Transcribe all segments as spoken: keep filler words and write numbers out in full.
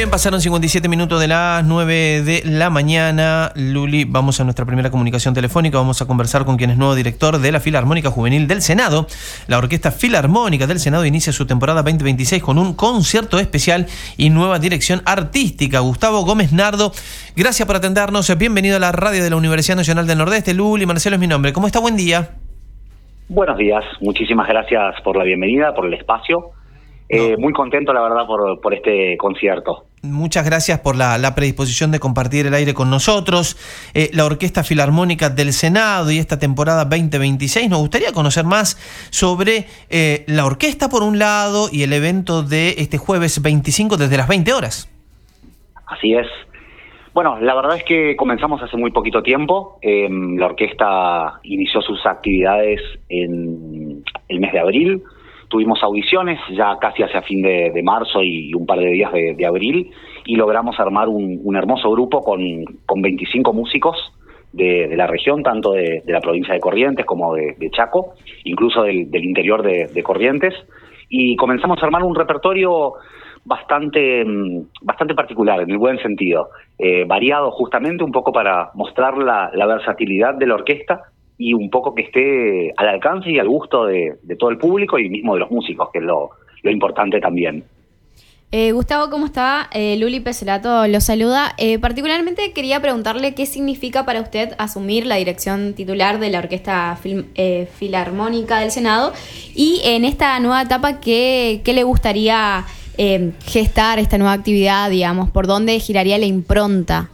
Bien, pasaron cincuenta y siete minutos de las nueve de la mañana. Luli, vamos a nuestra primera comunicación telefónica. Vamos a conversar con quien es nuevo director de la Filarmónica Juvenil del Senado. La Orquesta Filarmónica del Senado inicia su temporada veinte veintiséis con un concierto especial y nueva dirección artística. Gustavo Gómez Nardo, gracias por atendernos. Bienvenido a la radio de la Universidad Nacional del Nordeste. Luli, Marcelo es mi nombre. ¿Cómo está? Buen día. Buenos días. Muchísimas gracias por la bienvenida, por el espacio. Eh, no. Muy contento, la verdad, por, por este concierto. Muchas gracias por la, la predisposición de compartir el aire con nosotros. Eh, la Orquesta Filarmónica del Senado y esta temporada veinte veintiséis. Nos gustaría conocer más sobre eh, la orquesta, por un lado, y el evento de este jueves veinticinco desde las veinte horas. Así es. Bueno, la verdad es que comenzamos hace muy poquito tiempo. Eh, la orquesta inició sus actividades en el mes de abril. Tuvimos audiciones ya casi hacia fin de, de marzo y un par de días de, de abril, y logramos armar un, un hermoso grupo con, con veinticinco músicos de, de la región, tanto de, de la provincia de Corrientes como de, de Chaco, incluso del, del interior de, de Corrientes, y comenzamos a armar un repertorio bastante, bastante particular, en el buen sentido, eh, variado justamente un poco para mostrar la, la versatilidad de la orquesta, y un poco que esté al alcance y al gusto de, de todo el público y mismo de los músicos, que es lo, lo importante también. Eh, Gustavo, ¿cómo está? Eh, Luli Pesolato lo saluda. Eh, particularmente quería preguntarle qué significa para usted asumir la dirección titular de la Orquesta Fil- eh, Filarmónica del Senado, y en esta nueva etapa, ¿qué, qué le gustaría eh, gestar esta nueva actividad, digamos? ¿Por dónde giraría la impronta?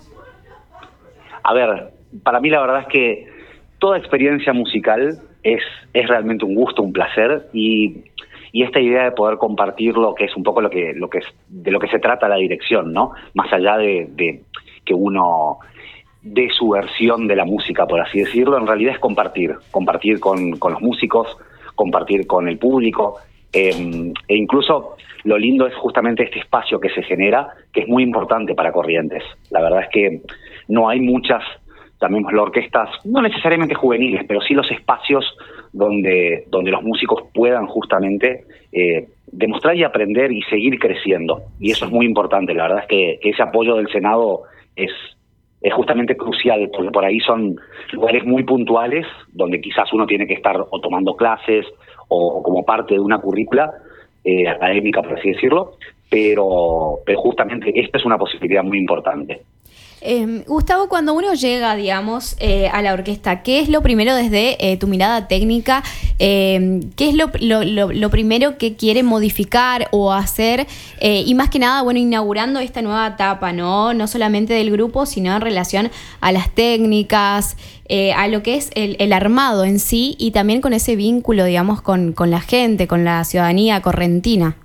A ver, para mí la verdad es que toda experiencia musical es, es realmente un gusto, un placer, y, y esta idea de poder compartir lo que es un poco lo que, lo que es, de lo que se trata la dirección, ¿no? Más allá de, de que uno dé su versión de la música, por así decirlo, en realidad es compartir, compartir con, con los músicos, compartir con el público, eh, e incluso lo lindo es justamente este espacio que se genera, que es muy importante para Corrientes. La verdad es que no hay muchas, también las orquestas, no necesariamente juveniles, pero sí los espacios donde, donde los músicos puedan justamente eh, demostrar y aprender y seguir creciendo. Y eso es muy importante. La verdad es que, que ese apoyo del Senado es, es justamente crucial, porque por ahí son lugares muy puntuales donde quizás uno tiene que estar o tomando clases o, o como parte de una currícula eh, académica, por así decirlo, pero, pero justamente esta es una posibilidad muy importante. Eh, Gustavo, cuando uno llega, digamos, eh, a la orquesta, ¿qué es lo primero desde eh, tu mirada técnica? Eh, ¿Qué es lo, lo, lo, lo primero que quiere modificar o hacer? Eh, y más que nada, bueno, inaugurando esta nueva etapa, ¿no? No solamente del grupo, sino en relación a las técnicas, eh, a lo que es el, el armado en sí, y también con ese vínculo, digamos, con, con la gente, con la ciudadanía correntina.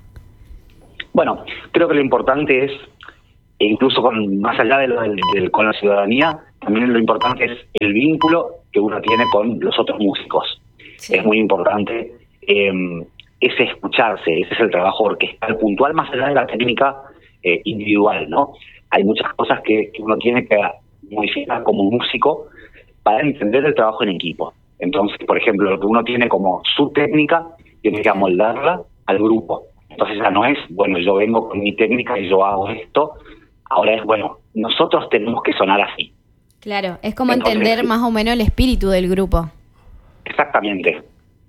Bueno, creo que lo importante es, e incluso con más allá de lo del, del, con la ciudadanía, también lo importante es el vínculo que uno tiene con los otros músicos. Sí. Es muy importante eh, ese escucharse, ese es el trabajo orquestal puntual, más allá de la técnica eh, individual, ¿no? Hay muchas cosas que, que uno tiene que modificar como músico para entender el trabajo en equipo. Entonces, por ejemplo, lo que uno tiene como su técnica, tiene que amoldarla al grupo. Entonces ya no es, bueno, yo vengo con mi técnica y yo hago esto. Ahora es, bueno, nosotros tenemos que sonar así. Claro, es como Entonces, entender sí, más o menos el espíritu del grupo. Exactamente.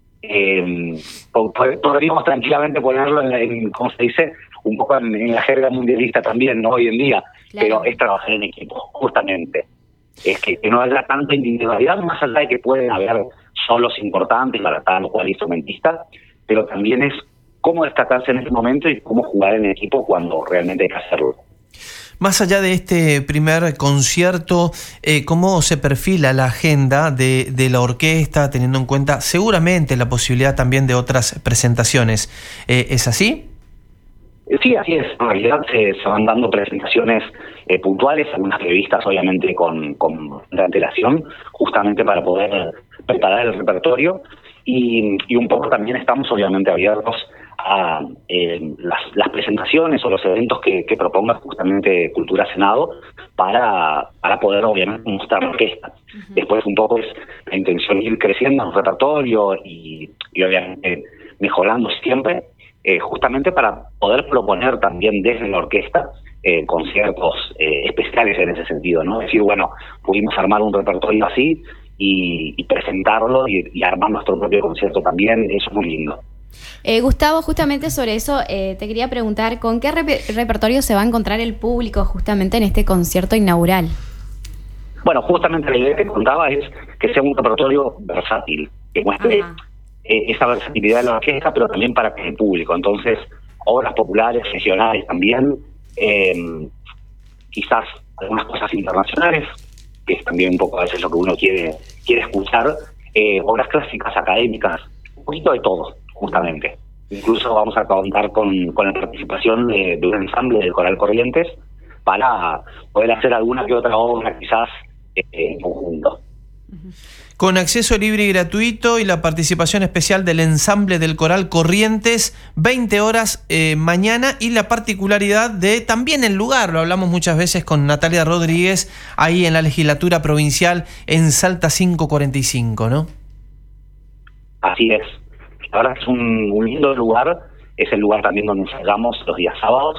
Eh, podríamos tranquilamente ponerlo en, en, ¿cómo se dice? Un poco en, en la jerga mundialista también, ¿no? Hoy en día. Claro. Pero es trabajar en equipo, justamente. Es que, que no haya tanta individualidad, más allá de que pueden haber solos importantes para tal o cual instrumentista, pero también es cómo destacarse en ese momento y cómo jugar en equipo cuando realmente hay que hacerlo. Más allá de este primer concierto, eh, ¿cómo se perfila la agenda de, de la orquesta, teniendo en cuenta seguramente la posibilidad también de otras presentaciones? Eh, ¿Es así? Sí, así es. En realidad se, se van dando presentaciones eh, puntuales, algunas previstas obviamente con, con antelación, justamente para poder preparar el repertorio, y, y un poco también estamos obviamente abiertos a eh, las, las presentaciones o los eventos que, que proponga justamente Cultura Senado para, para poder obviamente mostrar la orquesta. Uh-huh. Después un poco es la intención ir creciendo en el repertorio y, y obviamente mejorando siempre, eh, justamente para poder proponer también desde la orquesta eh, conciertos eh, especiales en ese sentido, ¿no? Es decir, bueno, pudimos armar un repertorio así y, y presentarlo y, y armar nuestro propio concierto también, eso es muy lindo. Eh, Gustavo, justamente sobre eso eh, te quería preguntar, ¿con qué rep- repertorio se va a encontrar el público justamente en este concierto inaugural? Bueno, justamente la idea que contaba es que sea un repertorio versátil, que muestre eh, esa versatilidad de la orquesta, pero también para el público. Entonces, obras populares, regionales también, eh, quizás algunas cosas internacionales, que es también un poco a veces lo que uno quiere quiere escuchar, eh, obras clásicas, académicas, un poquito de todo, justamente. Incluso vamos a contar con, con la participación de, de un ensamble del Coral Corrientes para poder hacer alguna que otra obra quizás eh, en conjunto. Con acceso libre y gratuito y la participación especial del ensamble del Coral Corrientes, veinte horas eh, mañana, y la particularidad de también el lugar, lo hablamos muchas veces con Natalia Rodríguez, ahí en la legislatura provincial en Salta quinientos cuarenta y cinco, ¿no? Así es. La verdad es un, un lindo lugar, es el lugar también donde ensayamos los días sábados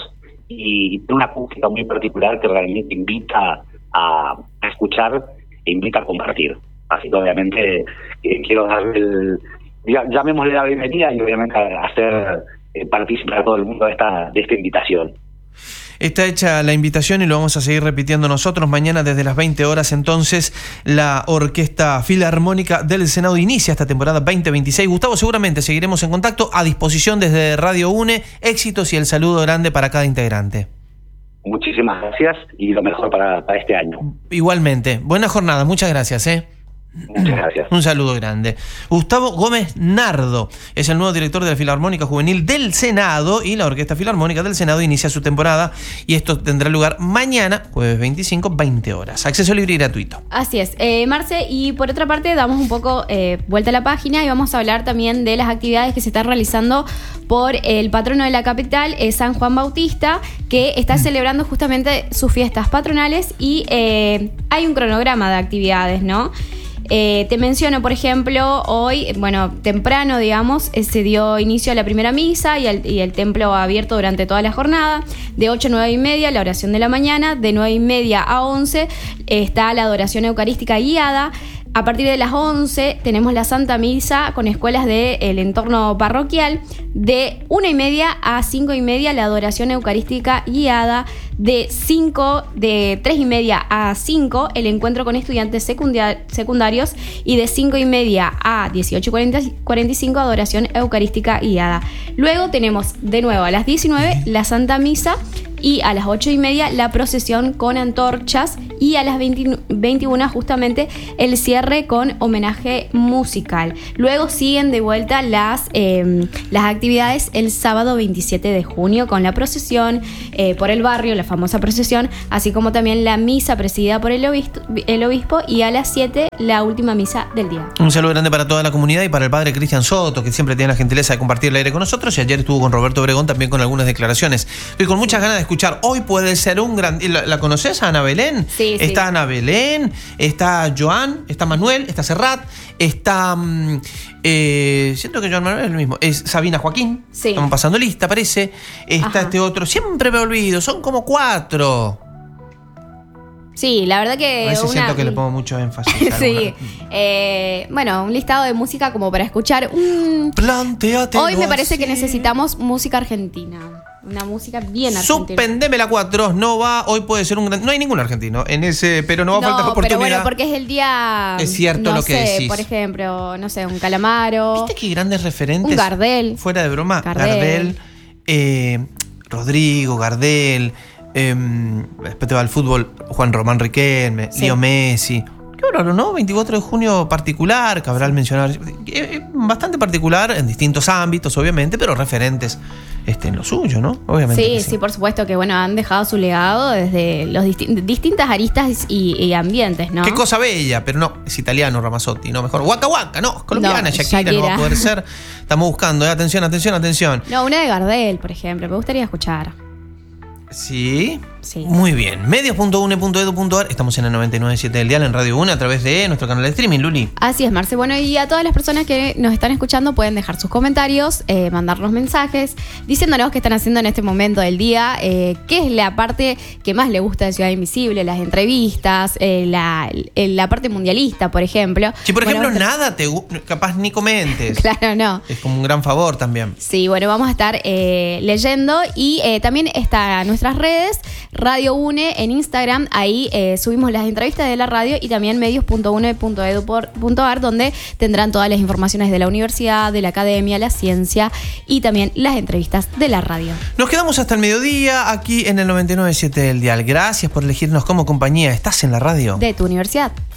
y tiene una acústica muy particular que realmente invita a, a escuchar e invita a compartir. Así que obviamente eh, quiero darle el, llamémosle la bienvenida y obviamente a hacer eh, participar a todo el mundo de esta, de esta invitación. Está hecha la invitación y lo vamos a seguir repitiendo nosotros. Mañana desde las veinte horas entonces la Orquesta Filarmónica del Senado inicia esta temporada veinte veintiséis. Gustavo, seguramente seguiremos en contacto, a disposición desde Radio UNE. Éxitos y el saludo grande para cada integrante. Muchísimas gracias y lo mejor para, para este año. Igualmente. Buena jornada. Muchas gracias, ¿eh? Muchas gracias. Un saludo grande. Gustavo Gómez Nardo es el nuevo director de la Filarmónica Juvenil del Senado, y la Orquesta Filarmónica del Senado inicia su temporada y esto tendrá lugar mañana, jueves veinticinco, veinte horas. Acceso libre y gratuito. Así es, eh, Marce, y por otra parte damos un poco eh, vuelta a la página y vamos a hablar también de las actividades que se están realizando por el patrono de la capital, eh, San Juan Bautista, que está celebrando justamente sus fiestas patronales y eh, hay un cronograma de actividades, ¿no? Eh, te menciono, por ejemplo, hoy, bueno, temprano, digamos, eh, se dio inicio a la primera misa y el, y el templo abierto durante toda la jornada. De ocho a nueve y media, la oración de la mañana. De nueve y media a once eh, está la adoración eucarística guiada. A partir de las once tenemos la Santa Misa con escuelas del entorno parroquial. De una y media a cinco y media la adoración eucarística guiada. De cinco, de tres y media a cinco el encuentro con estudiantes secundar, secundarios. Y de cinco y media a dieciocho cuarenta y cinco adoración eucarística guiada. Luego tenemos de nuevo a las diecinueve la Santa Misa. Y a las ocho y media la procesión con antorchas y a las veinte, veintiuna justamente el cierre con homenaje musical. Luego siguen de vuelta las, eh, las actividades el sábado veintisiete de junio con la procesión eh, por el barrio, la famosa procesión, así como también la misa presidida por el obispo, el obispo y a las siete la última misa del día. Un saludo grande para toda la comunidad y para el padre Cristian Soto, que siempre tiene la gentileza de compartir el aire con nosotros, y ayer estuvo con Roberto Obregón también con algunas declaraciones. Estoy con muchas ganas de escuchar. Hoy puede ser un gran... ¿La, la conoces a Ana Belén? Sí, sí. Está Ana Belén, está Joan, está Manuel, está Serrat, está... Eh, siento que Joan Manuel es lo mismo. Es Sabina Joaquín. Sí. Estamos pasando lista, parece. Está Ajá. este otro. Siempre me olvido. Son como cuatro. Sí, la verdad que... A veces una... siento que le pongo mucho énfasis. Sí. Eh, bueno, un listado de música como para escuchar. Un... Plantéate. Hoy me parece que necesitamos música argentina. Una música bien argentina. Suspendeme la cuatro, no va. Hoy puede ser un gran... No hay ningún argentino en ese, pero no va a no, faltar oportunidad. Pero bueno, porque es el día... Es cierto no lo que sé, decís. Por ejemplo, no sé, un Calamaro. ¿Viste qué grandes referentes? Un Gardel. Fuera de broma. Gardel. Gardel eh, Rodrigo, Gardel... Eh, después te va al fútbol, Juan Román Riquelme, sí. Leo Messi. Qué raro, ¿no? veinticuatro de junio particular, Cabral mencionar. Eh, bastante particular en distintos ámbitos, obviamente, pero referentes este, en lo suyo, ¿no? Obviamente. Sí, sí, sí, por supuesto que bueno, han dejado su legado desde los disti- distintas aristas y, y ambientes, ¿no? Qué cosa bella, pero no, es italiano Ramazzotti, no, mejor. Waka Waka, no, colombiana, no, Shakira, Shakira, no va a poder ser. Estamos buscando, eh, atención, atención, atención. No, una de Gardel, por ejemplo, me gustaría escuchar. Sí. Sí. Muy bien. medios punto une punto edu punto ar. Estamos en el noventa y nueve punto siete del dial en Radio UNE a través de nuestro canal de streaming, Luli. Así es, Marce. Bueno, y a todas las personas que nos están escuchando pueden dejar sus comentarios, eh, mandarnos mensajes, diciéndonos qué están haciendo en este momento del día, eh, qué es la parte que más le gusta de Ciudad Invisible, las entrevistas, eh, la, la parte mundialista, por ejemplo. Si, por bueno, ejemplo, nada te gusta, capaz ni comentes. Claro, no. Es como un gran favor también. Sí, bueno, vamos a estar eh, leyendo y eh, también está nuestras redes, Radio UNE en Instagram, ahí eh, subimos las entrevistas de la radio y también medios punto une punto edu punto ar, donde tendrán todas las informaciones de la universidad, de la academia, la ciencia y también las entrevistas de la radio. Nos quedamos hasta el mediodía aquí en el noventa y nueve punto siete del dial. Gracias por elegirnos como compañía. Estás en la radio De tu universidad.